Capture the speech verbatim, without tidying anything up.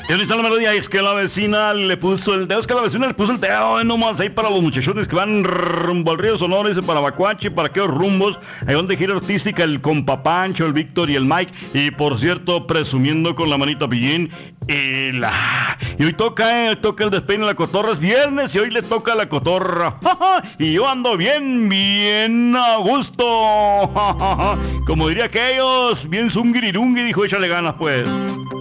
Y ahorita la melodía es que la vecina le puso el dedo, es que la vecina le puso el dedo, eh, nomás ahí para los muchachones que van rumbo al Río Sonora, dice para Bacuachi, para aquellos rumbos, ahí donde gira artística el compa Pancho, el Víctor y el Mike, y por cierto, presumiendo con la manita pillín, y la... Y hoy toca, eh, toca el despeine de la cotorra, es viernes y hoy le toca a la cotorra, y yo ando bien, bien a gusto, como diría aquellos, bien zungirirungi, dijo, échale ganas pues.